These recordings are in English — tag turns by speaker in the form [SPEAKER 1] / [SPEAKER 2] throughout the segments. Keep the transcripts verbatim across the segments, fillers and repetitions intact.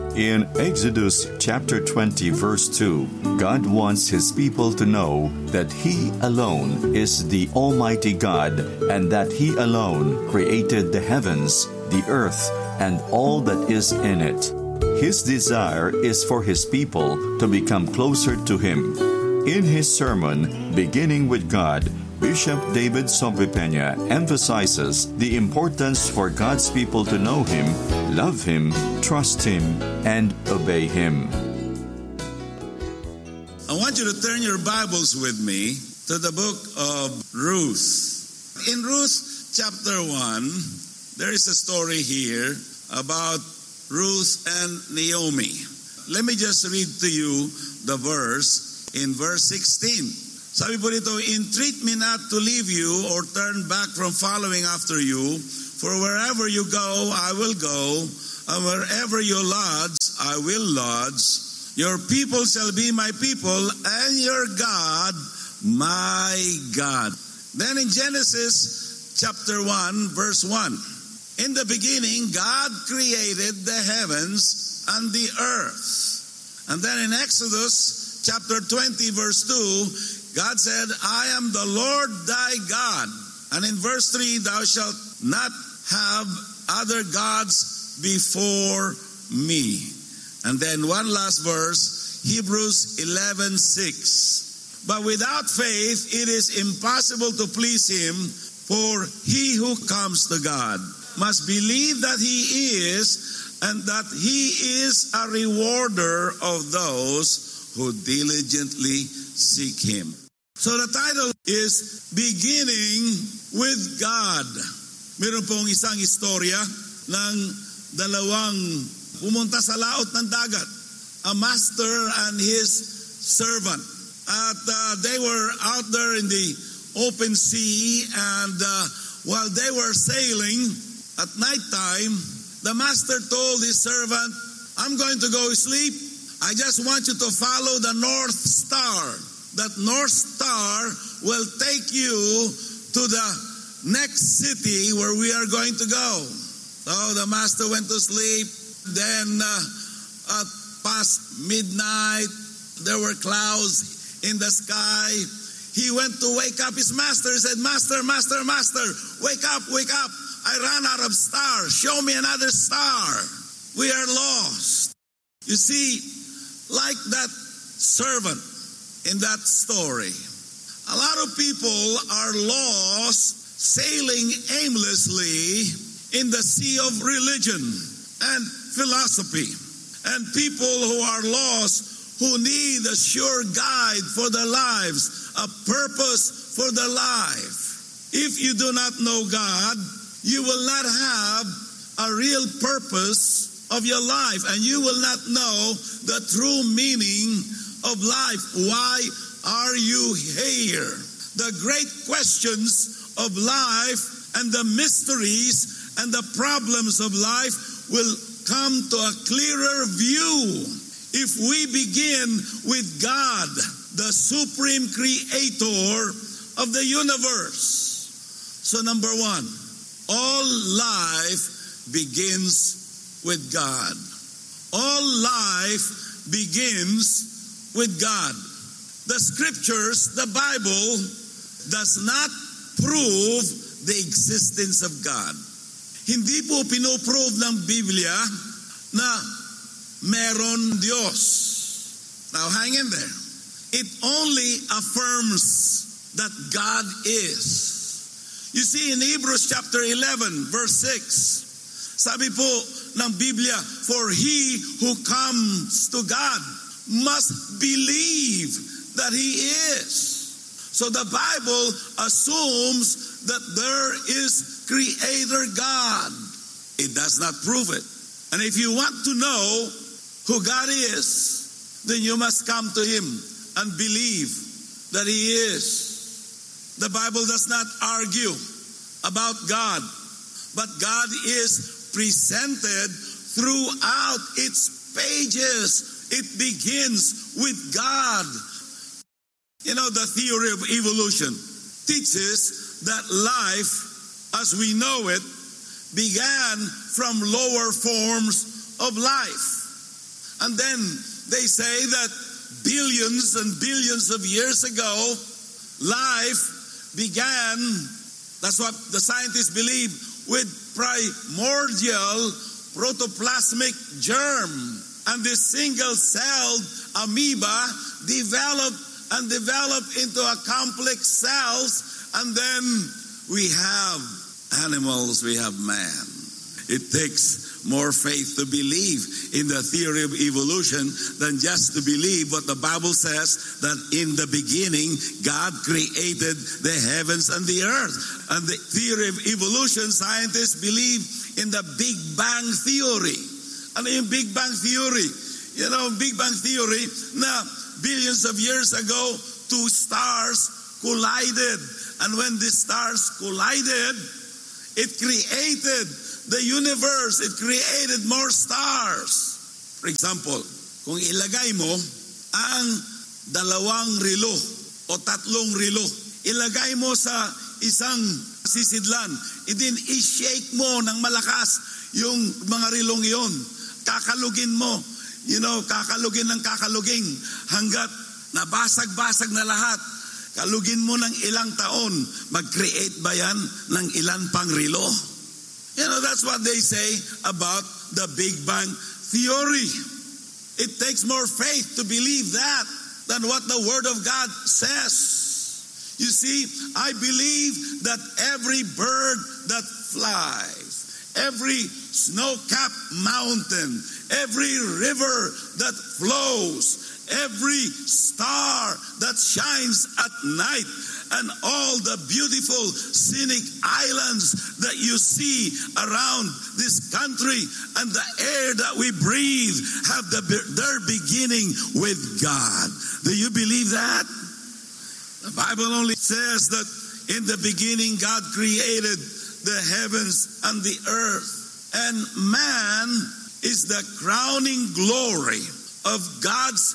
[SPEAKER 1] In Exodus chapter twenty, verse two, God wants His people to know that He alone is the Almighty God and that He alone created the heavens, the earth, and all that is in it. His desire is for His people to become closer to Him. In his sermon, Beginning with God, Bishop David Sobrepena emphasizes the importance for God's people to know Him, love Him, trust Him, and obey Him.
[SPEAKER 2] I want you to turn your Bibles with me to the book of Ruth. In Ruth chapter one, there is a story here about Ruth and Naomi. Let me just read to you the verse in verse sixteen. Sabi po dito, entreat me not to leave you or turn back from following after you, for wherever you go, I will go, and wherever you lodge, I will lodge. Your people shall be my people, and your God, my God. Then in Genesis chapter one, verse one, in the beginning, God created the heavens and the earth. And then in Exodus chapter twenty, verse two, God said, I am the Lord thy God. And in verse three, thou shalt not have other gods before me. And then one last verse, Hebrews eleven six. But without faith, it is impossible to please Him, for he who comes to God must believe that He is, and that He is a rewarder of those who diligently seek Him. So the title is Beginning with God. Meron pong isang istorya ng dalawang pumunta sa laot ng dagat, a master and his servant. At uh, they were out there in the open sea, and uh, while they were sailing at nighttime, the master told his servant, I'm going to go sleep. I just want you to follow the North Star. That North Star will take you to the next city where we are going to go. So the master went to sleep. Then uh, uh, past midnight, there were clouds in the sky. He went to wake up his master. He said, Master, Master, Master, wake up, wake up. I ran out of stars. Show me another star. We are lost. You see, like that servant in that story, a lot of people are lost, sailing aimlessly in the sea of religion and philosophy. And people who are lost, who need a sure guide for their lives, a purpose for their life. If you do not know God, you will not have a real purpose of your life, and you will not know the true meaning of life. Why are you here? The great questions of life and the mysteries and the problems of life will come to a clearer view if we begin with God, the supreme creator of the universe. So number one, all life begins with God. All life begins with God. The scriptures, the Bible, does not prove the existence of God. Hindi po pinoprove ng Biblia na meron Diyos. Now hang in there. It only affirms that God is. You see in Hebrews chapter eleven, verse six, sabi po ng Biblia, for he who comes to God must believe that He is. So the Bible assumes that there is Creator God. It does not prove it. And if you want to know who God is, then you must come to Him and believe that He is. The Bible does not argue about God, but God is presented throughout its pages. It begins with God. You know, the theory of evolution teaches that life, as we know it, began from lower forms of life. And then they say that billions and billions of years ago, life began, that's what the scientists believe, with primordial protoplasmic germ. And this single-celled amoeba developed and developed into a complex cells, and then we have animals, we have man. It takes more faith to believe in the theory of evolution than just to believe what the Bible says, that in the beginning God created the heavens and the earth. And the theory of evolution, scientists believe in the Big Bang Theory. And in Big Bang Theory, you know, Big Bang Theory, na billions of years ago, two stars collided. And when the stars collided, it created the universe. It created more stars. For example, kung ilagay mo ang dalawang relo o tatlong relo, ilagay mo sa isang sisidlan, idin i-shake mo ng malakas yung mga rilong iyon. Kakalugin mo, you know, kakalugin ng kakalugin hanggat nabasag-basag na lahat. Kalugin mo ng ilang taon, mag-create ba yan ng ilan pang relo? You know, that's what they say about the Big Bang Theory. It takes more faith to believe that than what the Word of God says. You see, I believe that every bird that flies, every snow-capped mountain, every river that flows, every star that shines at night, and all the beautiful scenic islands that you see around this country and the air that we breathe have the, their beginning with God. Do you believe that? The Bible only says that in the beginning God created the heavens and the earth, and man is the crowning glory of God's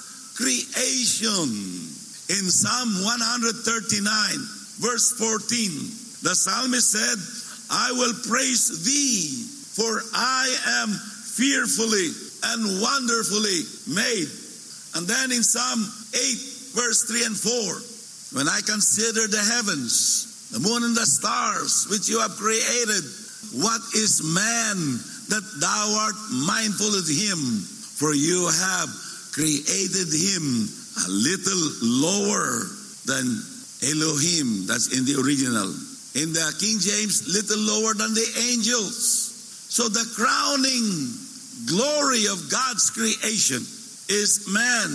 [SPEAKER 2] creation. In Psalm one thirty-nine, verse fourteen, the psalmist said, I will praise thee, for I am fearfully and wonderfully made. And then in Psalm eight, verse three and four, when I consider the heavens, the moon and the stars which you have created, what is man that thou art mindful of him? For you have created him a little lower than Elohim. That's in the original. In the King James, little lower than the angels. So the crowning glory of God's creation is man.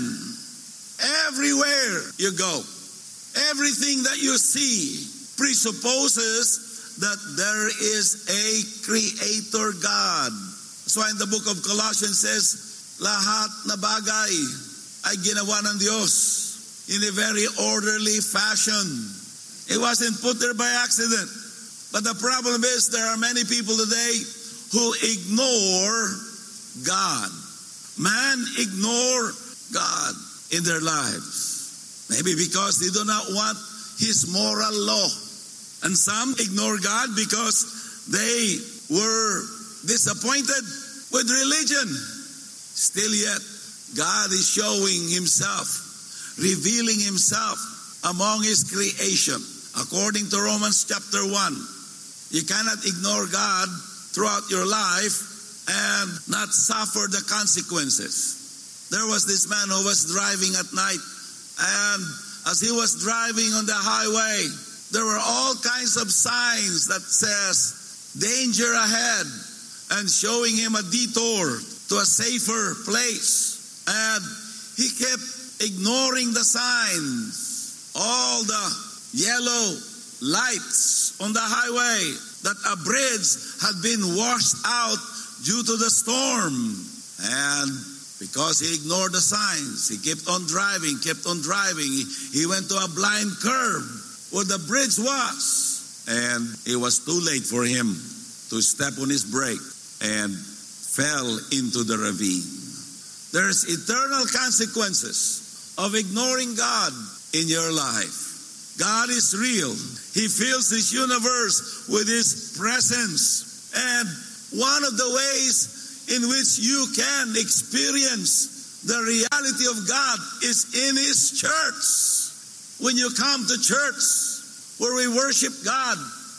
[SPEAKER 2] Everywhere you go, everything that you see presupposes that there is a creator God. That's why in the book of Colossians says, lahat na bagay ay ginawa ng Diyos in a very orderly fashion. It wasn't put there by accident. But the problem is there are many people today who ignore God. Man ignore God in their lives. Maybe because they do not want His moral law. And some ignore God because they were disappointed with religion. Still yet, God is showing Himself, revealing Himself among His creation. According to Romans chapter one, you cannot ignore God throughout your life and not suffer the consequences. There was this man who was driving at night, and as he was driving on the highway, there were all kinds of signs that says danger ahead and showing him a detour to a safer place. And he kept ignoring the signs, all the yellow lights on the highway, that a bridge had been washed out due to the storm. And because he ignored the signs, he kept on driving, kept on driving. He, he went to a blind curve where the bridge was. And it was too late for him to step on his brake and fell into the ravine. There's eternal consequences of ignoring God in your life. God is real. He fills this universe with His presence. And one of the ways in which you can experience The reality of God is in His church. When you come to church where we worship God,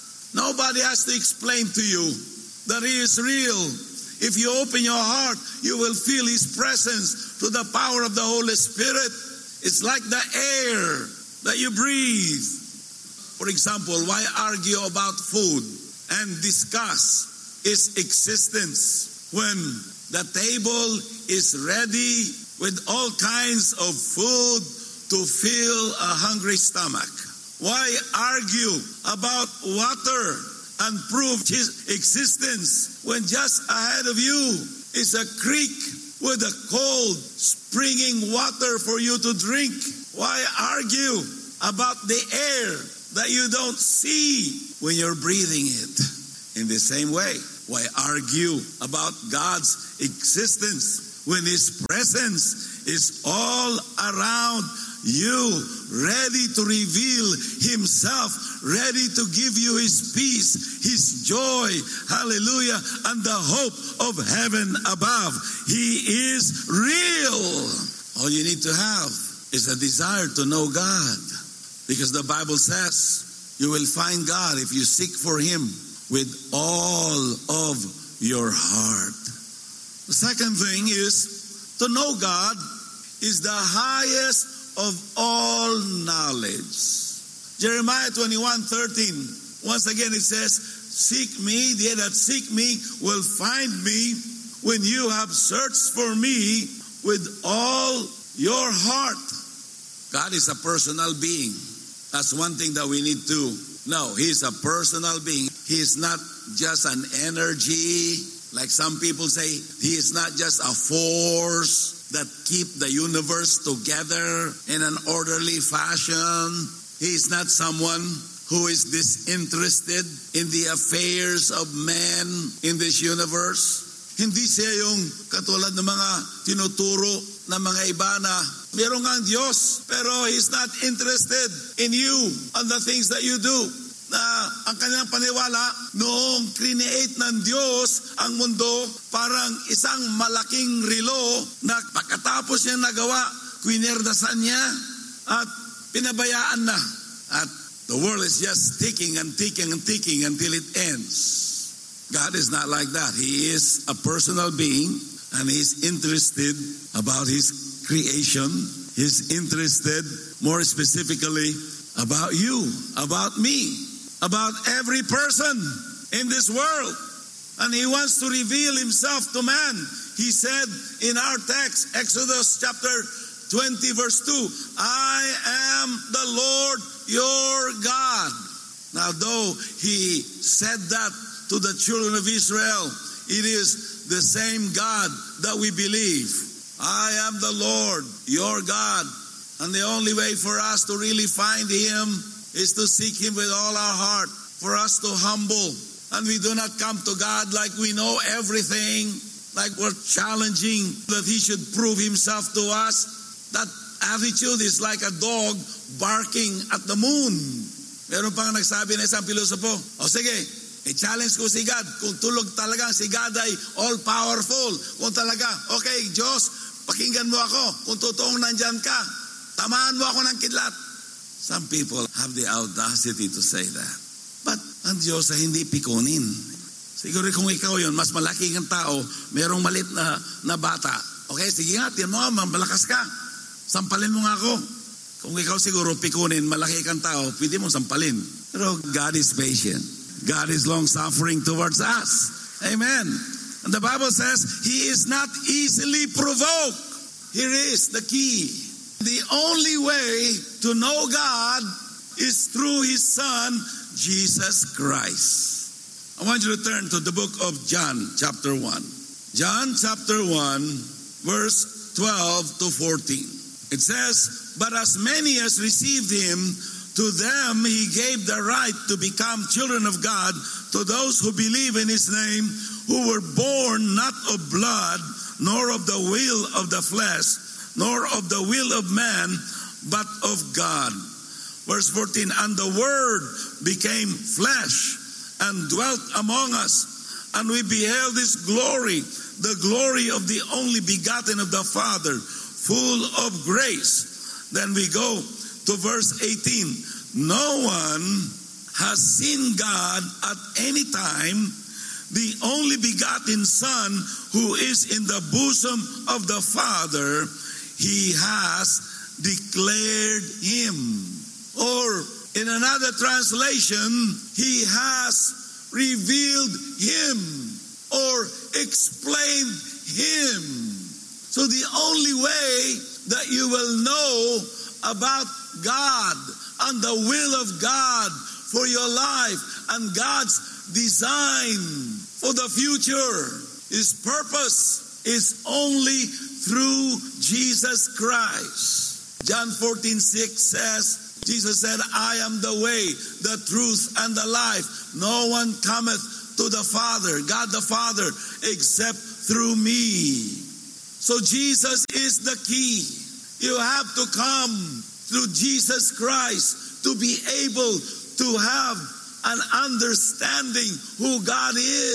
[SPEAKER 2] nobody has to explain to you that He is real. If you open your heart, you will feel His presence through the power of the Holy Spirit. It's like the air that you breathe. For example, why argue about food and discuss its existence when the table is ready with all kinds of food to fill a hungry stomach? Why argue about water and prove its existence when just ahead of you is a creek with a cold springing water for you to drink? Why argue about the air that you don't see when you're breathing it? In the same way, why argue about God's existence when His presence is all around you, ready to reveal Himself, ready to give you His peace, His joy, hallelujah, and the hope of heaven above. He is real. All you need to have is a desire to know God, because the Bible says you will find God if you seek for Him with all of your heart. The second thing is to know God is the highest of all knowledge. Jeremiah twenty-one thirteen. Once again it says, seek me, they that seek me will find me when you have searched for me with all your heart. God is a personal being. That's one thing that we need to know. He is a personal being. He is not just an energy, like some people say. He is not just a force that keep the universe together in an orderly fashion. He is not someone who is disinterested in the affairs of men in this universe. Hindi siya yung katulad ng mga tinuturo ng mga iba na meron ngang Diyos, pero He's not interested in you and the things that you do. Na ang kanyang paniwala, noong create ng Diyos ang mundo, parang isang malaking relo na pagkatapos niya nagawa, kwinirdasan niya at pinabayaan na. At the world is just ticking and ticking and ticking until it ends. God is not like that. He is a personal being, and He's interested about His creation. He's interested more specifically about you, about me, about every person in this world. And He wants to reveal Himself to man. He said in our text, Exodus chapter twenty verse two, I am the Lord your God. Now though He said that to the children of Israel, it is the same God that we believe. I am the Lord your God. And the only way for us to really find Him is to seek Him with all our heart, for us to humble. And we do not come to God like we know everything, like we're challenging that He should prove Himself to us. That attitude is like a dog barking at the moon. Meron pang nagsabi na isang pilosopo, o sige, i-challenge ko si God. Kung tulog talaga si God ay all-powerful. Kung talaga, okay, Diyos, pakinggan mo ako. Kung totoong nandyan ka, tamaan mo ako ng kidlat. Some people have the audacity to say that. But ang Diyos ay hindi pikunin. Siguro kung ikaw yun, mas malaki kang tao, merong malit na, na bata. Okay, sige nga, tiyan mo nga, malakas ka. Sampalin mo nga ako. Kung ikaw siguro pikunin, malaki kang tao, pwede mo sampalin. Pero God is patient. God is long-suffering towards us. Amen. And the Bible says, He is not easily provoked. Here is the key. The only way to know God is through His Son, Jesus Christ. I want you to turn to the book of John, chapter one. John, chapter one, verse twelve to fourteen. It says, but as many as received Him, to them He gave the right to become children of God, to those who believe in His name, who were born not of blood, nor of the will of the flesh, nor of the will of man, but of God. Verse fourteen, and the Word became flesh and dwelt among us, and we beheld His glory, the glory of the only begotten of the Father, full of grace. Then we go to verse eighteen. No one has seen God at any time. The only begotten Son, who is in the bosom of the Father, he has declared him. Or in another translation, he has revealed him or explained him. So the only way that you will know about God and the will of God for your life and God's design for the future, his purpose, is only through Jesus Christ. John fourteen six says, Jesus said, I am the way, the truth, and the life. No one cometh to the Father, God the Father, except through me. So Jesus is the key. You have to come through Jesus Christ to be able to have an understanding who God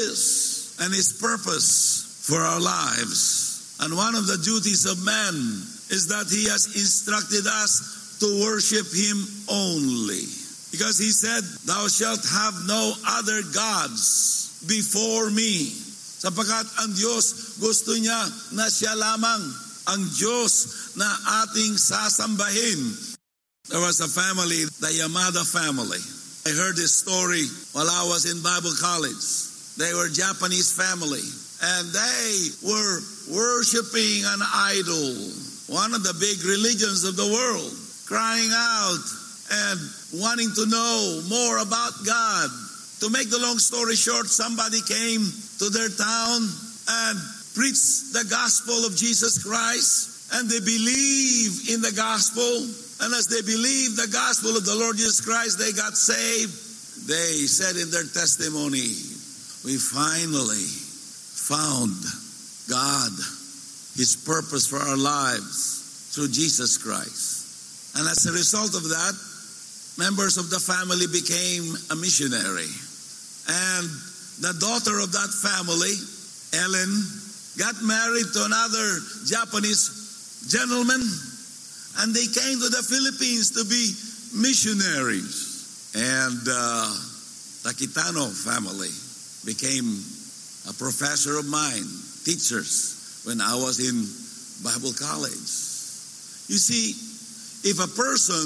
[SPEAKER 2] is and his purpose for our lives. And one of the duties of man is that he has instructed us to worship him only. Because he said, thou shalt have no other gods before me. Sapagkat ang Diyos gusto niya na siya lamang ang Diyos na ating sasambahin. There was a family, the Yamada family. I heard this story while I was in Bible college. They were a Japanese family, and they were worshiping an idol, one of the big religions of the world, crying out and wanting to know more about God. To make the long story short, somebody came to their town and preached the gospel of Jesus Christ, and they believed in the gospel. And as they believed the gospel of the Lord Jesus Christ, they got saved. They said in their testimony, we finally found God, his purpose for our lives through Jesus Christ. And as a result of that, members of the family became a missionary. And the daughter of that family, Ellen, got married to another Japanese gentleman, and they came to the Philippines to be missionaries. And uh, the Quitano family became a professor of mine, teachers, when I was in Bible college. You see, if a person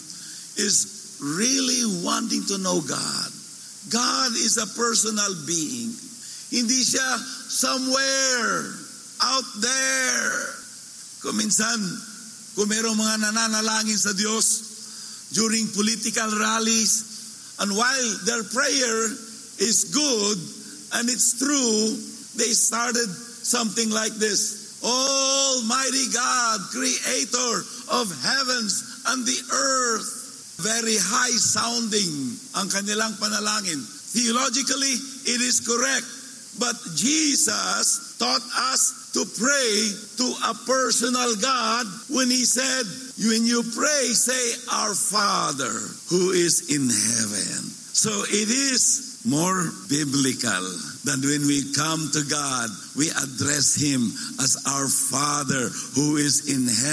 [SPEAKER 2] is really wanting to know God, God is a personal being. Hindi siya somewhere out there. Kung minsan, kung mayroong mga nananalangin sa Diyos during political rallies, and while their prayer is good and it's true, they started something like this. Almighty God, creator of heavens and the earth. Very high sounding ang kanilang panalangin. Theologically, it is correct. But Jesus taught us to pray to a personal God when he said, when you pray, say, Our Father who is in heaven. So it is more biblical than when we come to God, we address him as our Father who is in heaven.